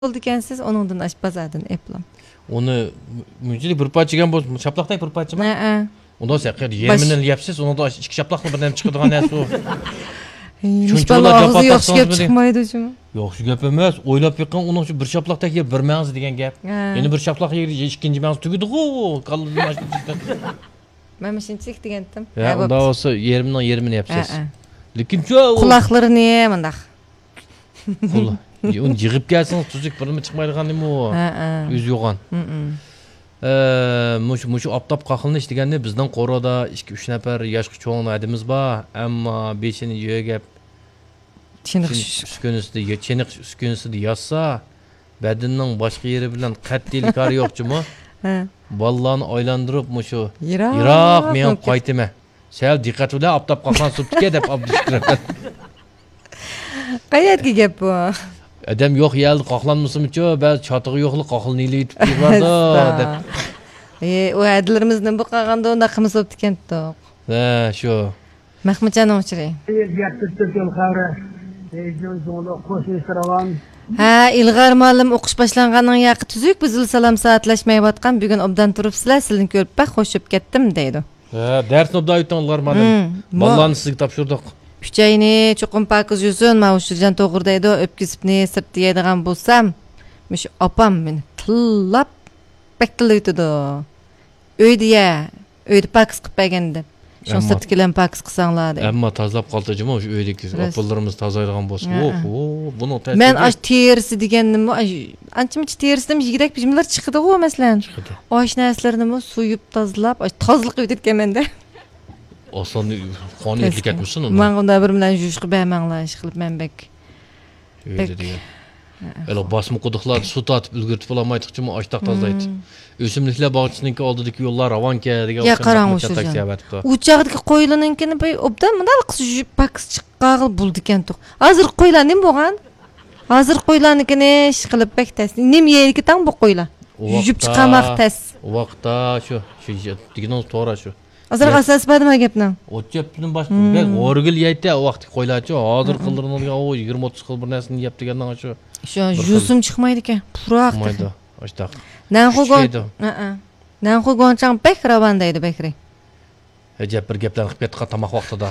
oldu ekansiz, onundan aşpazadın eplam. Onu müceli bir parçagan bu şaplaqday bir parça mı? Ha. Onda sen yerminin yapsız, onu da iki şaplaqlı birden çıkıdığan näse o. Nişbala ağzı yaxşı gap çıkmaydı şunu. Yaxşı gap emas. Oylap yiqqan onun şu bir şaplaqda yer bir mağaz degan gap. Yeni bir şaplaq yer ikinci mağaz tügüdü-ku. Qaldı başda. Ben şinçik degendim. Ya onda olsa yerimini yapsız. Lekin şu kulaqları niye mındaq? Kula. Onu yığıp gelsin tuzuk birimi çıkmaydigan nima o? Öz yo'g'an. Mushu aptap qaqilni ishtiganda bizdan Qoroda 2-3 nafar yoshli cho'ng adimiz bor, ammo beshini yo'gab chiniq uskunisida yotsa, badinning boshqa yeri bilan qat'iylikari yo'qchimi? Ballarni aylantirib mushu yiroq men qaytma. Sal diqqat bilan aptap qaqlan suptga deb abdishtirib. Qayerga gap bu? Adam yo'q yeldi qaqlanmasimichu, ba'zi chotig'i yo'qlik qaqilni ilib turibdi deb. O adlarımızdan bu qaganda onda qimiz olib tikandi. Ha, shu. Mahmudjon o'chiri. Ha, ilg'ar ma'lum o'qish boshlanganning yaqi tuzuk buzil salom soatlashmayotgan bugun obdan turibsizlar, sizni ko'rib bax xo'shib ketdim deydi. Ha, darsni obdan o'tdinglar ma'lum. Ballarni sizga topshirdik. 3 ayni cho'qim pakiz yusun, ma'ushurjan to'g'ri o'pkisibni sirtda yeydigan bo'lsam, mush opam meni tillab bektilaydi. Uyda pakiz qilib berganda. Şunu sirtkilan pakiz qilsanglar deydi. Ammo tozalab qoldijimi o'sha uydagi opallarimiz tozaydigan bo'lsa, buni ta'sir. Men ash terisi degandim, ancha-muncha terisidan yigirak bijimlar chiqdi-ku masalan. Osh narsalarni suyib tozalab, tozalik qilib ketganmanda. Oson qon etlik etmişsin onu. Men unda bir bilan juj qilib bermanglar, ish qilib men bek. Öyle degan. Elo basma quduqlar suv tatib ulgurtib olmaydiqchimi ashtaq tozlaydi. O'simliklar bog'chininki oldidagi yo'llar Ravanka degan o'xshagan. U chaqdagi qo'ylarninkini obdan bunday qizib pakiz chiqqan bo'ldi ekan to'q. Hozir qo'ylar nima bo'lgan? Hozir qo'ylarnikini ish qilib bek tas. Nima yeydi tan bu qo'ylar? Yujib chiqamoq tas. O vaqtda shu degan to'g'ri shu. Hozir asas badima gapni. O'tchapning boshqa bek o'rgil yeydi o vaqt qo'ylarchi. Hozir qildirilgan o 20-30 xil bir narsani yeb degandan shu. Shu jusum chiqmaydi ekan. Puroq. Chiqmaydi. Ashtaq. Nan qo'yganchang bek ravan deydi bekri. Hajab bir gaplarni qilib ketgan tamoq vaqtida.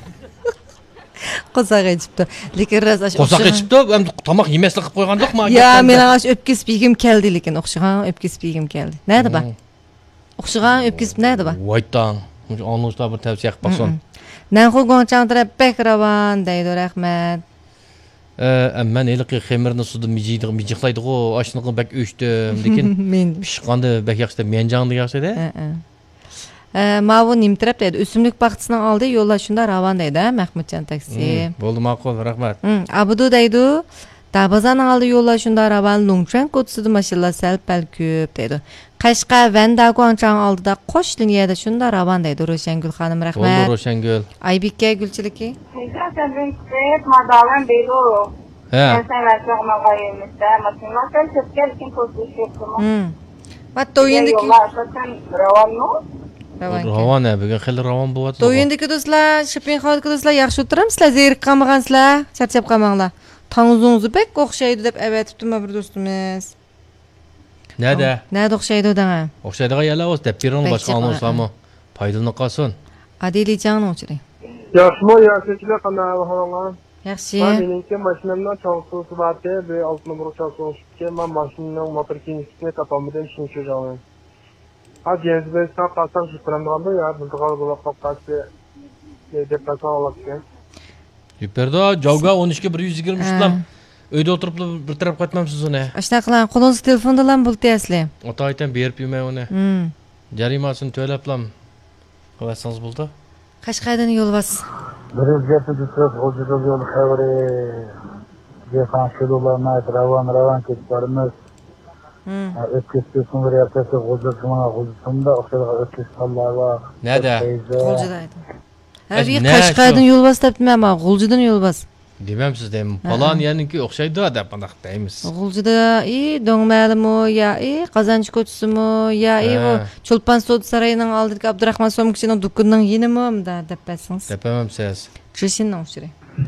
Qo'saq aytibdi. Lekin rosa qo'saq aytibdi, ham tamoq yemaslik qilib qo'ygandiqmi? Ya, men ash o'pkisib yegim keldi, lekin o'xshagan o'pkisib yegim keldi. Nada bu? O'xshagan o'pkisib nada bu? Voytang. Anlashlar bir tavsiya qilib baqson. Nan qo'yganchang taraf bek ravan deydi, rahmat. Men eliqi xemirni suvda mijiqlaydi-ku, oshni bak o'chdim, lekin pishqanda bak yaxshi, menjangni yaxshi-da. Ma'vun nimtirab deydi. O'simlik baxtisining oldi yo'llar shunda ravan deydi, Mahmudjon taksi. Bo'ldi, ma'qul, rahmat. Abudu deydi. Dabazaning oldi yo'llar shunda ravan Longchang ko'tsida mashinalar sal-pal ko'p deydi. Qashqa Vandagonchang oldida qo'sh liniyada shunda ravan deydi Ro'shangul xonim, rahmat. Bo'ldi, Ro'shangul. Aybikka gulchiliki. Ha. Mat to'yindiki. Ravan bugun xil ravan bo'lyapti. To'yindiki do'stlar, shopping xodiki do'stlar, yaxshi o'tiramsizlar, zerikib qolmagansizlar, charchab qolmanglar. Tang'uzungizni bek o'xshaydi deb aytibdi bir do'stimiz. Nada? Nada o'xshaydi odamga? O'xshaydigan yerlar o'z deb berang boshqa anonsami. Foydalana qolsin. Adilijon o'chiri. Yaxshimi, yaxshilar qanday ahvolinglar? Yaxshi. Meniki mashinamdan chaqsuv barte ve altına vuruş chaqsuv ki men mashinamning motor kinisini topolmadim shuncha joyim. Hadi ben sana pasaq şüphelendim ya, bu kadar bo'lib qoldi deb tasavvurladim. Yuperda javga 12-120 tutlam. Uyda o'tirib bir taraf qaytmamsiz uni. Ashna qilan, qo'lingiz telefondalan bo'ldi asli. Ota aytan berib yurmay uni. Jarimasini to'lablam. Qilsangiz bo'ldi. Qashqaydan yo'l bas. Birinci düşüp hocadan yol xabari yapan şurularına ravan ketparımız. Ötküsü sungur yaptası hocasında oxşadığa ötküsü sallar var. Nada? G'uljidaydi. Abi Qashqaydan yo'l bas debdim ama G'uljidan yo'l bas. Demamsiz deyman. Falan yaniki o'xshaydi deb aniq deymiz. G'uljida dong ma'limi ya Qozonchi ko'chisimi ya o Cho'lpon sud sarayining oldidagi Abdurahmon Somkichining do'konining yinimi deb aytsangiz. Depamamsiz. Chishinning o'shiri.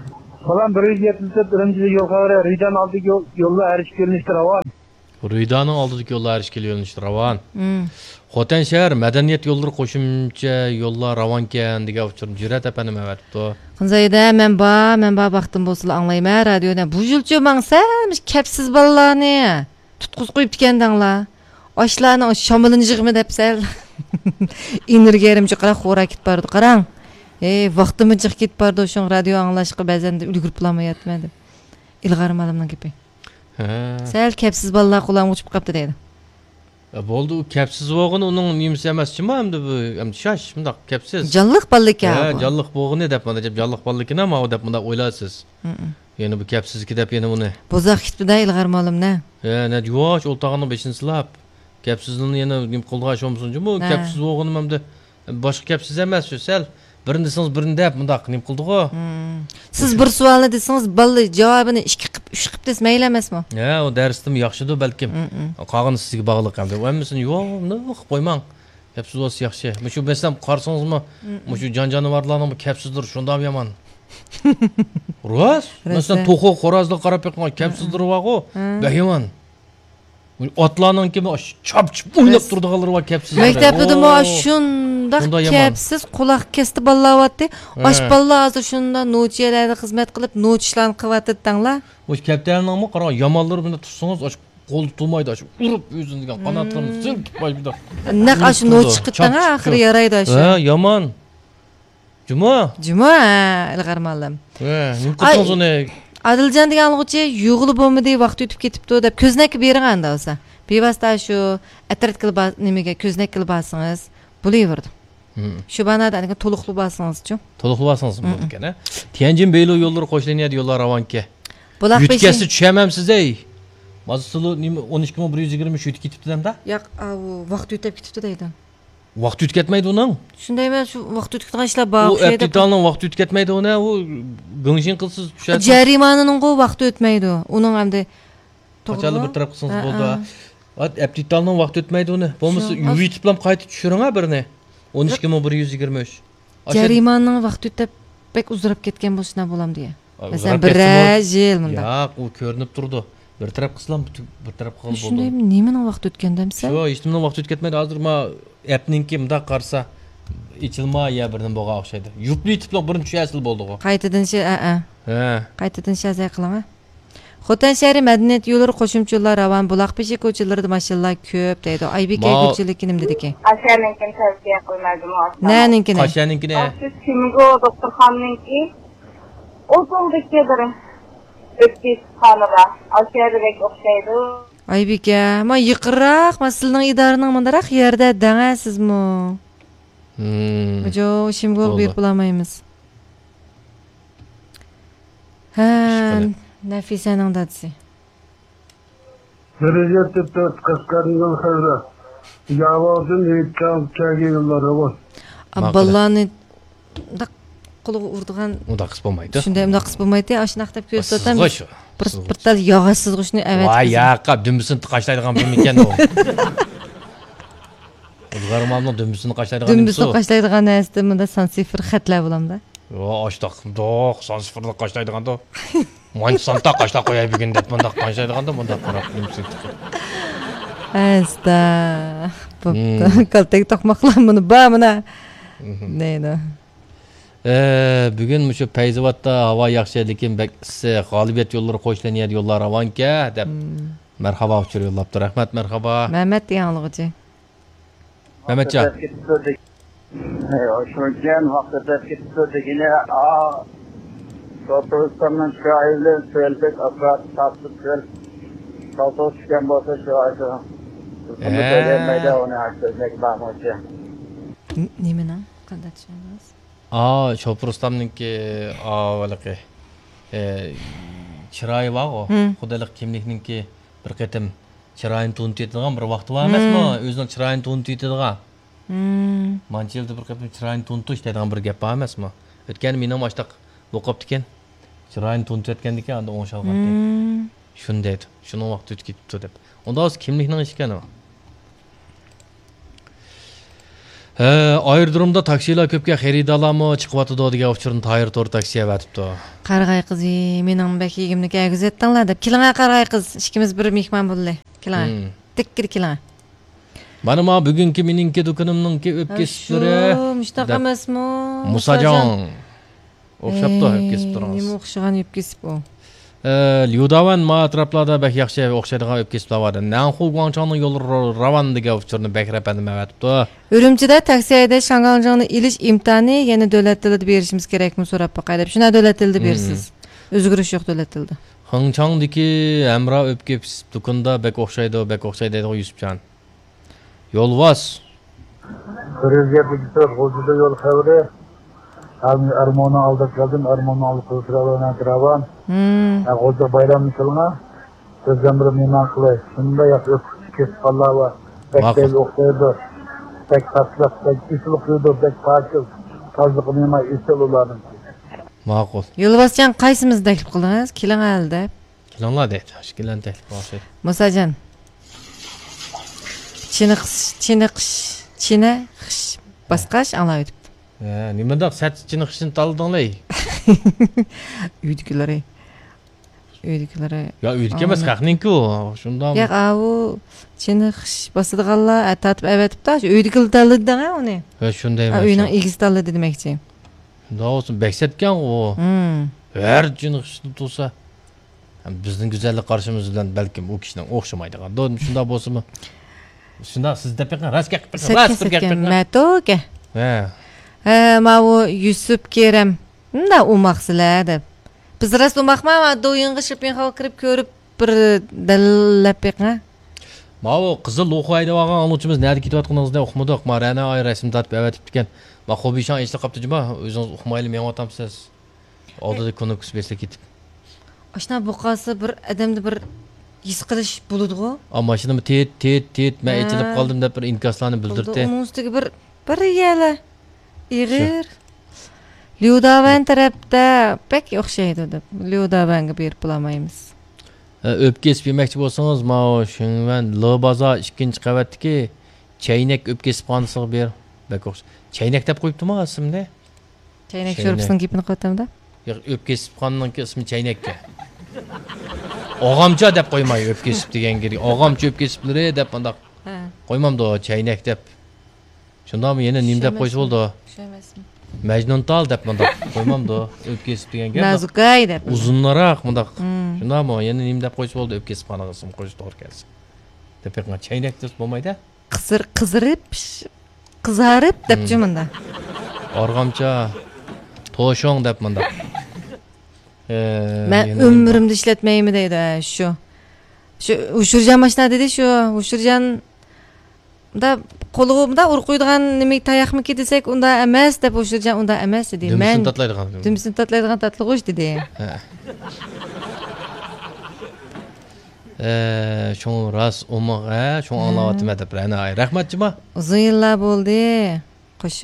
Falan 171. yol kavre Rüydan aldık yolla erişik görünüştür hava. Rüydanın aldığındaki yollar erişkeli yolunuştur ravan. Xotan şehir medeniyet yolları koşumça yollar ravan ken diye uçurum. Cüret efendim evet to. Xınzayda men ba baktım bolsa anglayma radioda. Bu yılçı mangsamış kepsiz ballarni. Tutquz qo'yib tikandanglar. Oshlarni o shamilini yig'mi depsal. Inirgerimchi qara xo'ra ketib bordi. Qarang. Vaqtimiz chiqib ketib bordi o'sha radio anglashga ba'zan ulgurib qolmayapman. İlgari malimning gapi. Sal kepsiz ballar qulam uçup qapti deydi. Bo'ldi u kepsiz bo'lg'ini uning nimasi emasmi endi bu endi shash bundoq kepsiz. Jalliq ballik ya. Jalliq bo'lg'ini deb mana deb jalliq ballikini ama o deb bunda o'ylasiz. Yani bu kepsizki deb yana buni. Bozaq kitbida ilgari malimni. Ne yuvosh o'ltog'ini besini silab. Kepsizini yana nim qildiga shomsunju bu kepsiz bo'lg'ini hamda boshqa kepsiz emas shu sal birini desangiz birini deb bundaq nim qildiga. Siz bir savolni desangiz balli javobini 2 qilib 3 qilib desa mayli emasmi? O darsdim yaxshidir balkim. Qog'ini sizga bog'liq hamda. O'ymasini yo'q, nima qilib qo'ymang. Kepsiz bo'lsa yaxshi. Shu besam qarsangizmi? Shu jonivorlarning bu kepsizdir, shunda ham yomon. Rost? Masalan, to'qo xo'rozga qarab qo'ygan kepsizdir va-ku. Behiman. Otlarning kimi chop-chop o'ynab turdiganlar va kepsiz. Maktabda mo shundaq kepsiz quloq kesdi ballayapti. Osh ballar hozir shunda nochiyalarda xizmat qilib, nochishlarni qilyapti-danglar. O'sh kaptarning qara yomonlar bilan tutsangiz, osh qo'l tutmaydi, osh urib o'zini degan qanotlarini silkib qo'ydi. Naq osh noch chiqdi-dang, oxiri yaraydi osh. Yomon. Juma, ilgari malim. Nim qilsangiz uni Adiljon degan o'quvchi yo'g'li bo'lmadi, vaqt o'tib ketibdi deb ko'znak berganda bo'lsa. Bevosita shu atrat qilib nimaga ko'znak qilib olsangiz, bo'laverdi. Shu banada to'liqli bo'lsangiz-chi. To'liqli bo'lsangiz bo'ladi ekan. Tianjin Beylo yo'llari qo'shlanadi yo'llar Ravanka. Bular yutkasi tushamamsiz ey. Mazsulu 12123 yutib ketibdi-da? Yo'q, u vaqt o'tib ketibdi deydi. Vaqt o'tkazmaydi uning. Shunday emas, shu vaqt o'tkazgan ishlar bor. U aptitalning vaqt o'tkazmaydi uni, u g'ingshin qilsiz tushadi. Jarimaning vaqt o'tmaydi. Uning hamda to'g'ri bir taraf qilsangiz bo'ldi. Aptitalning vaqt o'tmaydi uni. Bo'lmasa YouTube bilan qayta tushiring birini. 12123. Jarimaning vaqt o'tib bek uzrab ketgan bo'lsa nima bo'lam deya. Masalan, bir yil bunda. Yo'q, u ko'rinib turdi. Bir taraf qilsam, bir taraf qilib bo'ldi. Shunday nimaning vaqt o'tgandamsa? Yo'q, hech nimaning vaqt o'tkazmaydi. Hozir men appninki bunda qarsa ichilma ya birdan bo'lgan o'xshaydi. YouTube birinchi tushasil bo'ldi-ku. Qaytadan qaytadan shazay qiling. Xotan shahri madaniyat yo'llari qo'shimchalar Ravan buloq peshi ko'chalarida mashinalar ko'p deydi. Aybeka ko'chiligi nim dediki. Asharinkini tavsiya qilmadim o'zi. Naninkini? Asharinkini. Kimgo doktorxonaniki o'zingizga o'tkiz xonada. Asharidek o'xshaydi. Aybeka, men yiqirroq, men sizning idoraning bundaroq yerda dangasizmi? Jo, shimga berib olmaymiz. Nafisaning dadasi. Derece 4 Kaskari yol kavre. Yavazın yetken kagi yolları var. Ballarni qo'liga urdigan unda qis bo'lmaydi. Shunday unda qis bo'lmaydi. Ashnaqtab ko'rsatam. Bir tal yog'siz g'ishni avat. Voy, yaqab dumbisini qashlaydigan bir ekan u. O'zgarmamning dumbisini qashlaydigan nimasi? Dumbisini qashlaydigan narsa bunda san-sifir xatlar bo'lamda. Yo'q, oshdoq, do'q, san-sifirni qashlaydiganda. Mo'yn santa qashlab qo'yay bugun deb bunda qashlaydiganda bunda qarab nimasi. Asta. Bo'pti. Kaltak to'qmoqlar buni ba mana. Neydi? Bugun shu Payzavotda havo yaxshi, lekin g'olibiyat yo'llari qo'shlanadi yo'llar Ravanka deb marhaba uchur yo'llabdi. Rahmat, marhaba. Mehmet deganlig'ichi. Mehmetjon. Şöyle vaqtda ketdikine To'g'ristondan shoirlar so'lbek afrod tafsir qil. To'g'ri tushgan bo'lsa shu aytdi. Mayda uni aytsak bahmochi. Nimani? Qanday tushunasiz? Sho'prustamninki avvalgi chiroyi bor-ku, xudalik kimlikninki bir qatim chiroyini to'ntiydigan bir vaqti bor emasmi? O'zining chiroyini to'ntiydigan. Mancha yilda bir qatim chiroyini to'ntish deydigan bir gap bor emasmi? O'tgan mening mashtaq o'qibdi ekan. Chiroyini to'ntiyotgan ekan, unda o'shalgan ekan. Shunday edi. Shuni vaqt o'tib ketibdi deb. Unda o'z kimlikning ishi ekan u. Aerodromda taksilar ko'pga xaridorlarmi chiqyapti degan uchurni Tahir To'r taksiga vatibdi. Qarag'ay qiz, mening bak yigimni kagizatdinglar deb. Kelinglar qarag'ay qiz, ikkimiz bir mehmon bo'ldik. Kelinglar. Tikkir kelinglar. Mana bugungi meningki do'konimningki o'pkesiplari. Mushtaq emasmi? Musajon. O'xshabdi o'pkesib turamiz. Nima o'xshagan o'pkesib u? Lyudavan ma atroflarda bak yaxshi o'xshaydigan o'pkesiblar bor. Nanxu Guangchongning yo'li ravan degan uchurni bakrapani vatibdi. Urumchida taksi haydash Shanganjongni ilish imtihoni yana davlat tilida berishimiz kerakmi so'rab boqaylik. Shuna davlat tilida bersiz. O'zgarish yo'q davlat tilida. Hongchongdagi Amra o'pkesib do'konda bak o'xshaydi deydi Yusufjon. Yo'lvoz. Kırılga bilgisayar hozirda yo'l xavri. Armoni aldı kaldım, armoni alıp kıltıralarına kıravan. Hozir bayram misalına, sözden bir miman kılay. Şunda yapıyor, kesip Allah var. Bekleyiz okuyordu, bek tatlak, bek isil okuyordu, bek parçıl. Tazlık mima isil olardım. Ma'qul. Yo'lbosjon qaysimiz taklif qildingiz? Keling aldi. Kelinglar deydi. Shkilan taklif qilsa. Musajon. Chiniqish basqash anglaydi. Nimada sat chiniqishni taldinglar? Uydikilari. Ya uydiki emas, haqning-ku. Shundan. Yo'q, u chiniqish bosadiganlar tatib avatibdi. Uydikil tanlading-a uni? Ha, shunday emas. Uyning egisi tanladi demakchi. Shunda olsun beksatgan u. Her chiniqishni tursa, bizning go'zallik qarshimiz bilan balkim u kishining o'xshamaydigan. Shunda bo'lsa-mi? Shunda siz deb beqing, ras gap beqing. Matoka. Ma u Yusuf Kerem. Unda umaqsizlar deb. Biz ras umaqma, do'yinga shipin hal kirib ko'rib bir dallab beqing. Ma u qizil o'qi haydab olgan oluvchimiz nerda ketayotganingizda o'qmadik. Marana ay rasm tatib avatib ekan. Ma xobishan esli qaptijma, o'zingiz o'qimayli men otamsiz. Oldida ko'nikis bersa ketib. Ashna buqasi bir odamni bir his qilish bo'ladi-ku. Mashinamni tet men aytilib qoldim deb bir inkaslarni bildirdi. Uning ustiga bir yala ig'ir. Lyudavan tarafda pek o'xshaydi deb. Lyudavanga berib bo'lmaymiz. O'pkesib yemoqchi bo'lsangiz, mana shundan Lobaza 2-qavatdagi chaynak o'pkesib qonsiq ber. Bak o'xsh. Chaynak deb qo'yibdimi ismini? Chaynak sho'rpisining gapini qo'ytamda. Yo'q, o'pkesib qonning ismi chaynakka. Og'amcha deb qo'ymay o'pkesib degan kerak. Og'amcha o'pkesiblari deb bundoq qo'ymamdi, chaynak deb. Shundami yana nim deb qo'ysa bo'ldi. O'xshamasmi? Majnuntal deb bundoq qo'ymamdi, o'pkesib degan gap. Nazukay deb. Uzunroq bundoq. Shundami yana nim deb qo'ysa bo'ldi, o'pkesib qoniga ism qo'yish to'g'ri kelsa. Deb beqma chaynak deb bo'lmaydi. Qizarib debchi bunda. Org'amcha to'shong deb bunda. Men umrimda ishlatmaymi deydi shu. Ushurjan mashina dedi shu. Ushurjan da qo'lig'imda urquydigan nima tayoqmiki desak unda emas deb Ushurjan unda emas dedi. Men dumsin tatlaydigan tatlag'ush dedi. Şu ras umağa, şu anlavatım edip rana. Rahmatçıma. Uzun yıllar bo'ldi. Qo'sh.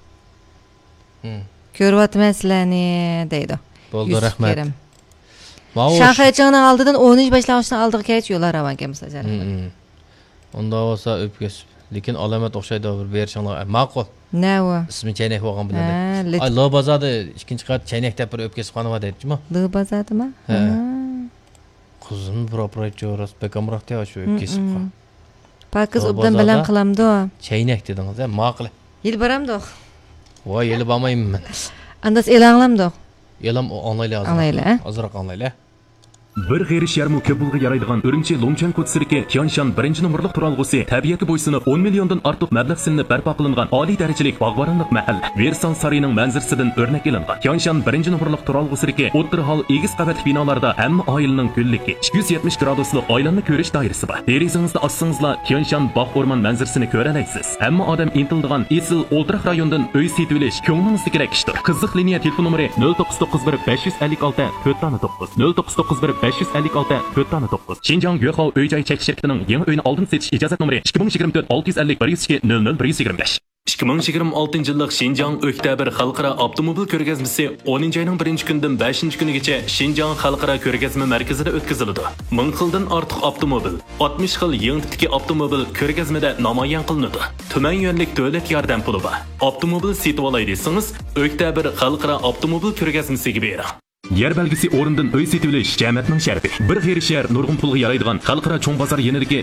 Ko'ryapman sizlarni deydi. Bo'ldi, rahmat. Shanxaychangning oldidan 13 boshlang'ichdan oldiga kelib yo'llar ravanga misol. Unda bo'lsa o'pkesib. Lekin alomat o'xshaydi bir berishinglar. Ma'qul. Ne u? Ismi chaynak bo'lgan bilan. Lobazada 2-qavat chaynak deb bir o'pkesib qonava deydimi? Lobazadimi? Kızım propriyatör bekamroq deya shu o'pkesib qol. Pakiz obdan bilan qilamdi. Chaynak dedingiz, ma'qul. Yil boramdi. Voy, yili bormayman. Andas elanglamdi. Elam onlayla hozir. Azroq onlayla. Bir g'erish yarmi ko'p pulga yaraydigan Urumchi Longchan ko'chasidagi Tianshan 1-numurliq turalg'usi tabiatga bo'ysunib 10 milliondan ortiq mablag' silinib barpo qilingan oliy darajalik bog'boronlik mahalla Versan sarining manzarasidan o'rnak olingan. Tianshan 1-numurliq turalg'usidagi o'tir hol egiz qavatli binolarda hamma oilaning kunligi 270 graduslik oilanni ko'rish doirasi bor. Derizingizda ossingizlar Tianshan bog' o'rmon manzarasini ko'ra olasiz. Hamma odam intildigan esil o'ltiraq rayondan uy setib olish ko'nglingizni kerak ishdir. Qiziq liniya telefon nomeri 0991 556 409 0991 556 409. Xinjiang Yuehao uy-joy chekish shirkatining yangi uyni oldin setish ijozat nomeri 2024 650 102 00 125. 2026 yıllık Şinjan Öktabir Xalqara Avtomobil Ko'rgazmasi 10 ayning 1-kundan 5-kunigacha Şinjan Xalqara Ko'rgazma markazida o'tkaziladi. 1000 xildan ortiq avtomobil, 60 xil yangi tipdagi avtomobil ko'rgazmada namoyon qilinadi. Tuman yo'nlik davlat yordam puli bor. Avtomobil setib olay desangiz, Öktabir Xalqara Avtomobil Ko'rgazmasiga bering. Yer belgisi o'rindan uy setib olish jamiyatning sharti. Bir g'iri shahar nurg'un pulga yaraydigan xalqaro cho'ng bozor yeniligi